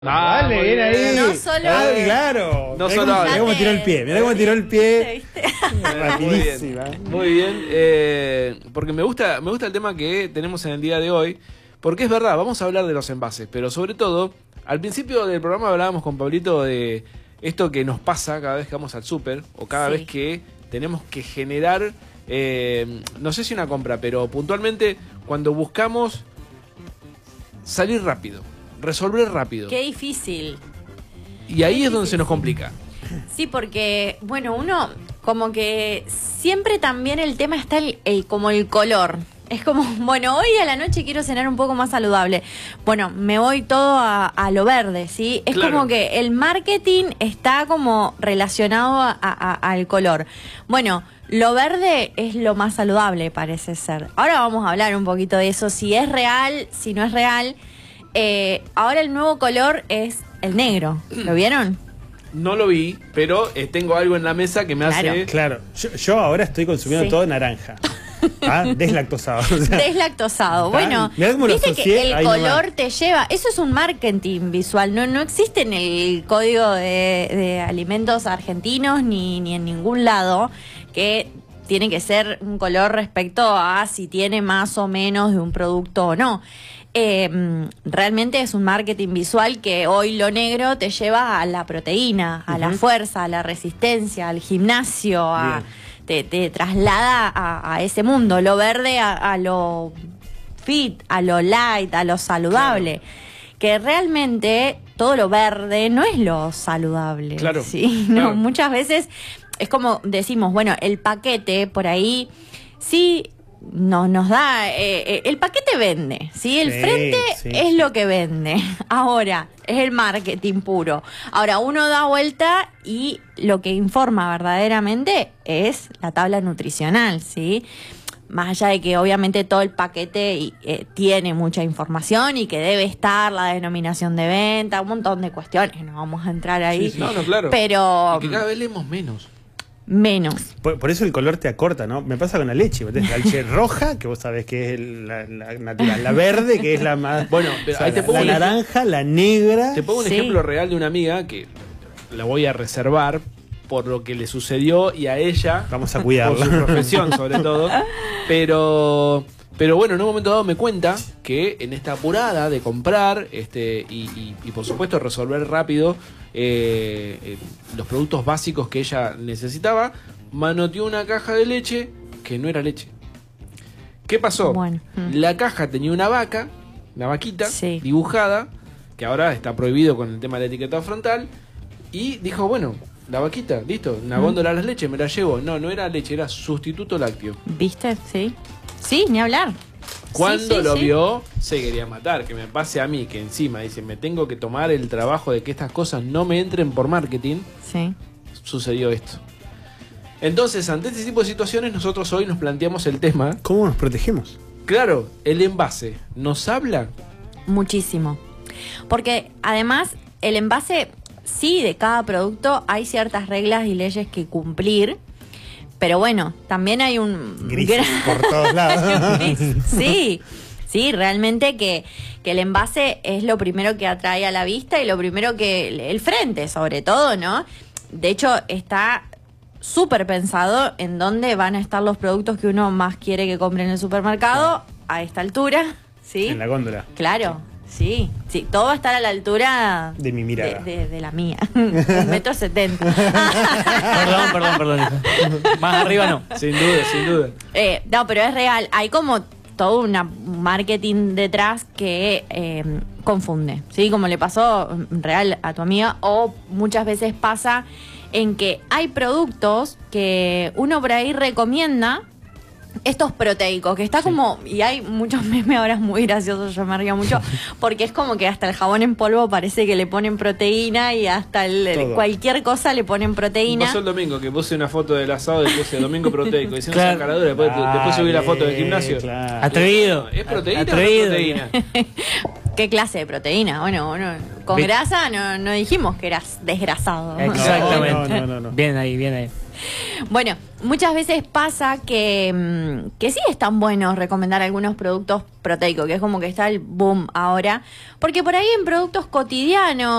Dale, bien ahí. No solo. Claro. No solo Mirá cómo tiró el pie. Mirá cómo tiró el pie. Rapidísima. Muy bien. Porque me gusta el tema que tenemos en el día de hoy. Porque es verdad, vamos a hablar de los envases. Pero sobre todo, al principio del programa hablábamos con Pablito de esto que nos pasa cada vez que vamos al súper. O cada vez que tenemos que generar, no sé si una compra, pero puntualmente cuando buscamos salir rápido. Resolver rápido. Qué difícil. Y ahí es donde se nos complica. Sí, porque, bueno, uno como que siempre también el tema está como el color. Es como, bueno, hoy a la noche quiero cenar un poco más saludable. Bueno, me voy todo a lo verde, ¿sí? Es claro. como que el marketing está como relacionado al color. Bueno, lo verde es lo más saludable, parece ser. Ahora vamos a hablar un poquito de eso, si es real, si no es real. Ahora el nuevo color es el negro. ¿Lo vieron? No lo vi, pero tengo algo en la mesa que me hace... Claro, yo ahora estoy consumiendo todo naranja. Deslactosado. O sea, deslactosado. Bueno, viste que el color te lleva... Eso es un marketing visual. No existe en el código de alimentos argentinos ni en ningún lado que tiene que ser un color respecto a si tiene más o menos de un producto o no. Realmente es un marketing visual que hoy lo negro te lleva a la proteína, a la fuerza, a la resistencia, al gimnasio, te traslada a ese mundo. Lo verde a lo fit, a lo light, a lo saludable. Claro. Que realmente todo lo verde no es lo saludable. Claro. ¿Sí? Claro. No, muchas veces es como decimos, bueno, el paquete por ahí sí nos da, el paquete vende, ¿sí? El frente es lo que vende. Ahora, es el marketing puro. Ahora, uno da vuelta y lo que informa verdaderamente es la tabla nutricional, ¿sí? Más allá de que obviamente todo el paquete tiene mucha información y que debe estar la denominación de venta, un montón de cuestiones, no vamos a entrar ahí. Sí. No, claro. Pero y que cada vez leemos menos. Por eso el color te acorta, ¿no? Me pasa con la leche. Vos tenés la leche roja, que vos sabés que es la natural. La verde, que es la más... Bueno, pero ahí te pongo la naranja, la negra... Te pongo un ejemplo real de una amiga que la voy a reservar por lo que le sucedió y a ella... Vamos a cuidarla. Por su profesión, sobre todo. Pero bueno, en un momento dado me cuenta que en esta apurada de comprar y por supuesto resolver rápido los productos básicos que ella necesitaba, manoteó una caja de leche que no era leche. ¿Qué pasó? Bueno. La caja tenía una vaca, una vaquita dibujada, que ahora está prohibido con el tema del etiquetado frontal, y dijo, bueno, la vaquita, listo, una góndola de las leches, me la llevo. No era leche, era sustituto lácteo. ¿Viste? Sí. Sí, ni hablar. Cuando lo vio, se quería matar. Que me pase a mí, que encima dice, me tengo que tomar el trabajo de que estas cosas no me entren por marketing. Sí. Sucedió esto. Entonces, ante este tipo de situaciones, nosotros hoy nos planteamos el tema. ¿Cómo nos protegemos? Claro, el envase, ¿nos habla? Muchísimo. Porque además, el envase, sí, de cada producto hay ciertas reglas y leyes que cumplir. Pero bueno, también hay un... Grises por todos lados. Sí, realmente que el envase es lo primero que atrae a la vista y lo primero que... El frente, sobre todo, ¿no? De hecho, está súper pensado en dónde van a estar los productos que uno más quiere que compre en el supermercado a esta altura, ¿sí? En la góndola. Claro. Sí, todo va a estar a la altura de mi mirada. De la mía. 1,70 m. Perdón. Más arriba no. Sin duda. No, pero es real. Hay como todo un marketing detrás que confunde, ¿sí? Como le pasó real a tu amiga, o muchas veces pasa en que hay productos que uno por ahí recomienda. Estos proteicos, que está como... Y hay muchos memes ahora muy graciosos, yo me río mucho, porque es como que hasta el jabón en polvo parece que le ponen proteína y hasta cualquier cosa le ponen proteína. Pasó el domingo que puse una foto del asado y puse domingo proteico, diciendo esa caradura, después subí la foto del gimnasio. Claro. Atrevido. ¿Es proteína o no es proteína? ¿Qué clase de proteína? Bueno, con grasa no dijimos que eras desgrasado. Exactamente. No. Bien ahí. Bueno, muchas veces pasa que sí están buenos recomendar algunos productos proteicos, que es como que está el boom ahora, porque por ahí en productos cotidianos